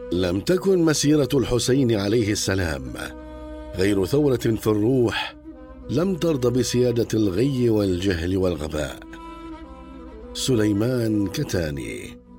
لم تكن مسيرة الحسين عليه السلام غير ثورة في الروح لم ترضى بسيادة الغي والجهل والغباء. سليمان كتاني.